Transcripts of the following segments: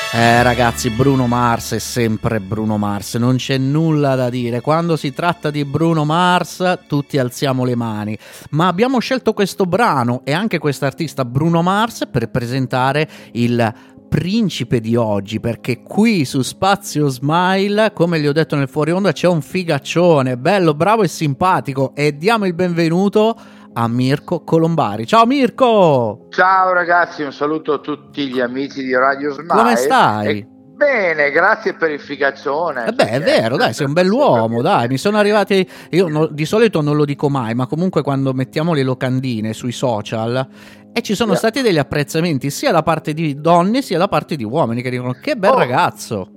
Ragazzi, Bruno Mars è sempre Bruno Mars, non c'è nulla da dire. Quando si tratta di Bruno Mars tutti alziamo le mani, ma abbiamo scelto questo brano e anche quest'artista Bruno Mars per presentare il principe di oggi, perché qui su Spazio Smile, come gli ho detto nel fuori onda, c'è un figaccione bello, bravo e simpatico, e diamo il benvenuto a Mirko Colombari. Ciao Mirko! Ciao ragazzi, un saluto a tutti gli amici di Radio Smile. Come stai? Bene, grazie per il figaccione. Beh, è vero, dai, sei un bell'uomo, dai, mi sono arrivati, di solito non lo dico mai, ma comunque quando mettiamo le locandine sui social e ci sono stati degli apprezzamenti sia da parte di donne sia da parte di uomini che dicono che bel ragazzo.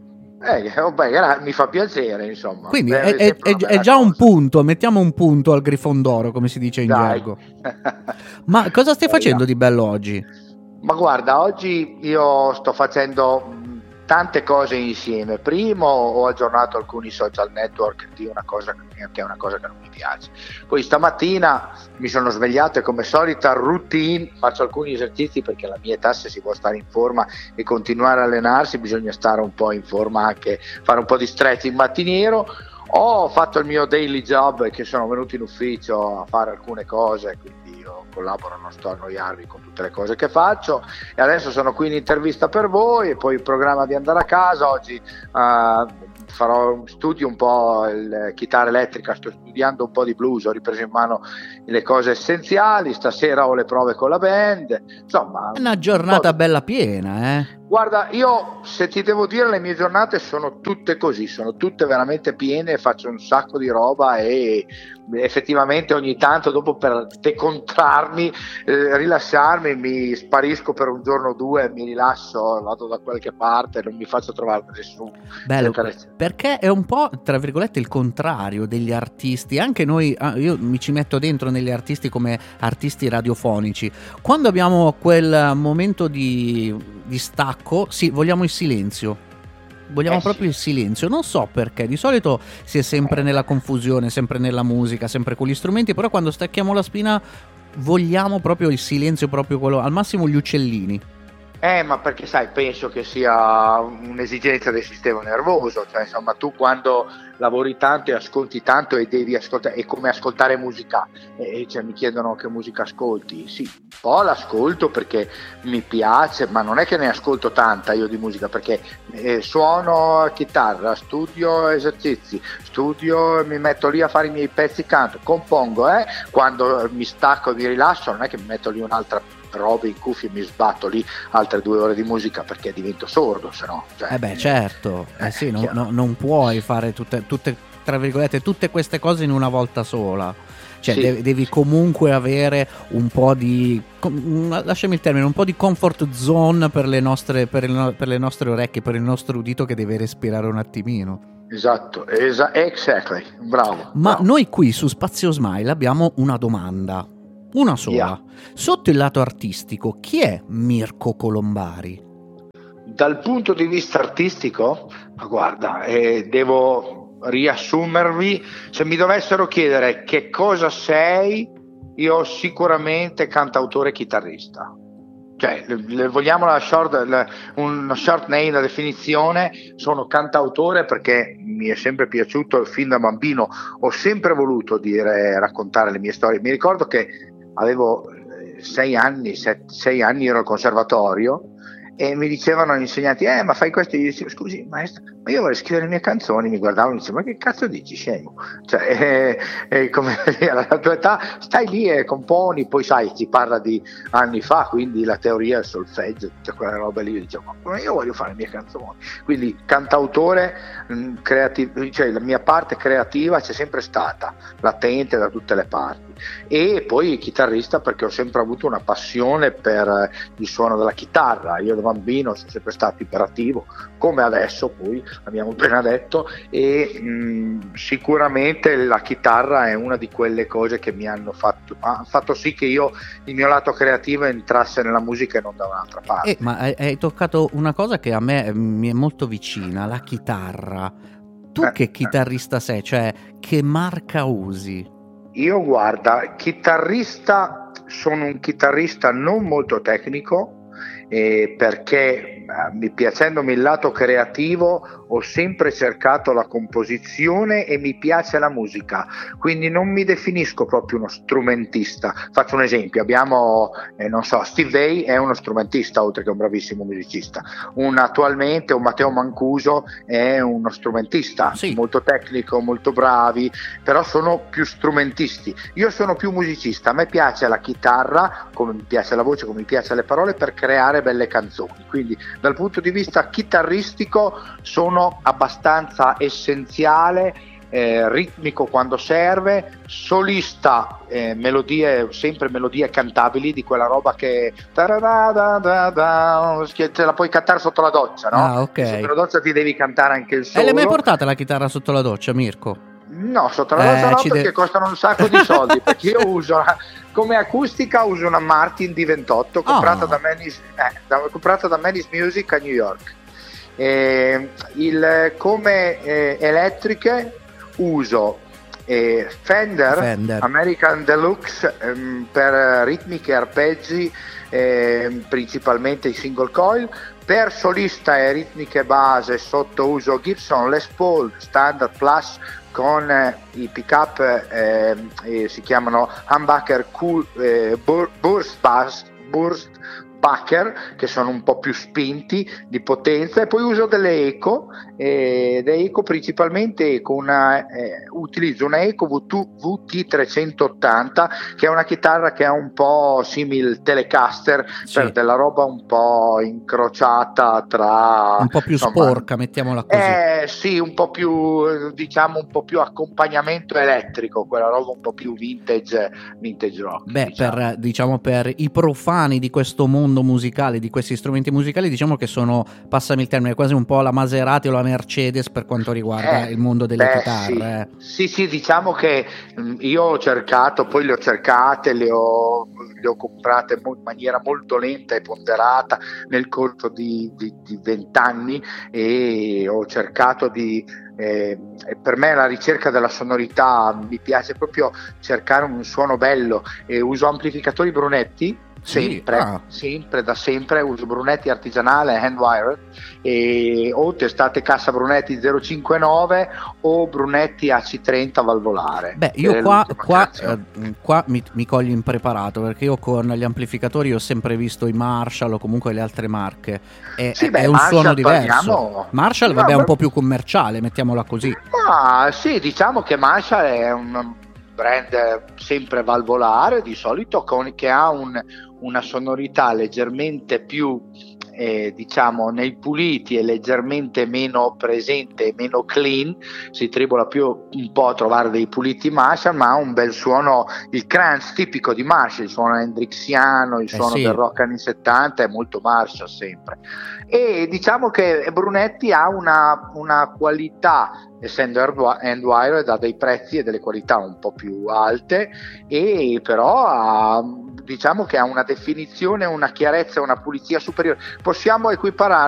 Mi fa piacere, insomma. Quindi è già un punto, mettiamo un punto al Grifondoro, come si dice in gergo. Ma cosa stai facendo di bello oggi? Ma guarda, oggi io sto facendo tante cose insieme. Primo, ho aggiornato alcuni social network di una cosa che è una cosa che non mi piace. Poi stamattina mi sono svegliato e come solita routine faccio alcuni esercizi, perché alla mia età, se si vuole stare in forma e continuare a allenarsi, bisogna stare un po' in forma, anche fare un po' di stretching mattiniero. Ho fatto il mio daily job, che sono venuto in ufficio a fare alcune cose, quindi io collaboro, non sto a annoiarvi con tutte le cose che faccio, e adesso sono qui in intervista per voi e poi il programma di andare a casa. Oggi studio un po' il chitarra elettrica, sto studiando un po' di blues, ho ripreso in mano le cose essenziali, stasera ho le prove con la band, insomma è una giornata bella piena, Guarda, io se ti devo dire, le mie giornate sono tutte così, sono tutte veramente piene, faccio un sacco di roba e effettivamente ogni tanto, dopo, per decontrarmi, rilassarmi, mi sparisco per un giorno o due, mi rilasso, vado da qualche parte, non mi faccio trovare da nessuno. Bello, perché è un po', tra virgolette, il contrario degli artisti. Anche noi, io mi ci metto dentro negli artisti come artisti radiofonici. Quando abbiamo quel momento di stacco, sì, vogliamo il silenzio. Vogliamo proprio il silenzio, non so perché, di solito si è sempre nella confusione, sempre nella musica, sempre con gli strumenti, però quando stacchiamo la spina vogliamo proprio il silenzio, proprio quello, al massimo gli uccellini. Ma perché sai, penso che sia un'esigenza del sistema nervoso, cioè insomma tu quando lavori tanto e ascolti tanto e devi ascoltare, è come ascoltare musica, cioè mi chiedono che musica ascolti, sì, un po' l'ascolto perché mi piace, ma non è che ne ascolto tanta io di musica, perché suono chitarra, studio esercizi, mi metto lì a fare i miei pezzi, canto, compongo, quando mi stacco e mi rilasso non è che mi metto lì un'altra robe in cuffie e mi sbatto lì altre 2 ore di musica, perché divento sordo, se no. Certo, sì, non puoi fare tutte, tra virgolette, tutte queste cose in una volta sola. Cioè sì. Devi comunque avere un po' di, lasciami il termine, un po' di comfort zone per le nostre orecchie, per il nostro udito che deve respirare un attimino. Esatto, exactly, bravo. Ma noi qui su Spazio Smile abbiamo una domanda. Una sola. Yeah. Sotto il lato artistico, chi è Mirko Colombari? Dal punto di vista artistico, ma guarda, devo riassumervi, se mi dovessero chiedere che cosa sei, io sicuramente cantautore e chitarrista. Cioè, vogliamo un short name, la definizione, sono cantautore perché mi è sempre piaciuto, fin da bambino ho sempre voluto raccontare le mie storie. Mi ricordo che avevo 6 anni ero al conservatorio e mi dicevano gli insegnanti ma fai questo, e io dicevo scusi maestro, ma io vorrei scrivere le mie canzoni, mi guardavano e dicevano ma che cazzo dici, scemo, cioè come alla tua età stai lì e componi, poi sai, si parla di anni fa, quindi la teoria, il solfeggio, tutte quelle robe lì, io dicevo ma io voglio fare le mie canzoni, quindi cantautore creativo, cioè la mia parte creativa c'è sempre stata, latente da tutte le parti, e poi chitarrista perché ho sempre avuto una passione per il suono della chitarra. Io da bambino sono sempre stato iperattivo, come adesso, poi abbiamo appena detto, e sicuramente la chitarra è una di quelle cose che mi hanno fatto sì che il mio lato creativo entrasse nella musica e non da un'altra parte. Ma hai toccato una cosa che a me mi è molto vicina, la chitarra. Tu che chitarrista sei? Cioè, che marca usi? Io guarda, chitarrista, sono un chitarrista non molto tecnico, perché piacendomi il lato creativo, ho sempre cercato la composizione e mi piace la musica, quindi non mi definisco proprio uno strumentista. Faccio un esempio: abbiamo non so, Steve Vai è uno strumentista oltre che un bravissimo musicista, attualmente un Matteo Mancuso è uno strumentista, sì, molto tecnico, molto bravi, però sono più strumentisti. Io sono più musicista, a me piace la chitarra, come mi piace la voce, come mi piace le parole, per creare belle canzoni. Quindi dal punto di vista chitarristico sono abbastanza essenziale, ritmico quando serve, solista, sempre melodie cantabili, di quella roba che te la puoi cantare sotto la doccia, no? Ah, ok. Sotto la doccia ti devi cantare anche il solo. E l'hai mai portata la chitarra sotto la doccia, Mirko? No, sotto la doccia no, perché costano un sacco di soldi, perché io uso come acustica uso una Martin D28 comprata da Manny's Music a New York. Come elettriche uso Fender American Deluxe per ritmiche e arpeggi, principalmente i single coil. Per solista e ritmiche base sotto uso Gibson Les Paul Standard Plus con i pick up si chiamano Humbucker Burst Bucker, che sono un po' più spinti di potenza, e poi uso delle eco, principalmente utilizzo una eco VT380, che è una chitarra che è un po' simile Telecaster, sì, per della roba un po' incrociata tra, un po' più sporca, mettiamola così. Sì, un po' più, diciamo, un po' più accompagnamento elettrico, quella roba un po' più vintage rock. Beh, per i profani di questo mondo musicale, di questi strumenti musicali, diciamo che sono, passami il termine, quasi un po' la Maserati o la Mercedes per quanto riguarda il mondo delle chitarre. Sì, diciamo che io ho cercato, poi le ho cercate, le ho comprate in maniera molto lenta e ponderata nel corso di 20 anni, e ho cercato per me la ricerca della sonorità, mi piace proprio cercare un suono bello, e uso amplificatori Brunetti sempre, da sempre uso Brunetti artigianale hand-wired, o testate cassa Brunetti 059 o Brunetti AC30 valvolare. Beh, io qua mi cogli impreparato, perché io con gli amplificatori ho sempre visto i Marshall o comunque le altre marche, è un Marshall, suono diverso. Marshall è un po' più commerciale, mettiamola così. Sì, diciamo che Marshall è un brand sempre valvolare di solito, che ha una sonorità leggermente più diciamo nei puliti e leggermente meno presente e meno clean. Si tribola più un po' a trovare dei puliti Marshall, ma ha un bel suono, il crunch tipico di Marshall, il suono hendrixiano, il suono del rock anni 70 è molto Marshall sempre. E diciamo che Brunetti ha una qualità, essendo hand-wired, ha dei prezzi e delle qualità un po' più alte, e però diciamo che ha una definizione, una chiarezza, una pulizia superiore. Possiamo equiparare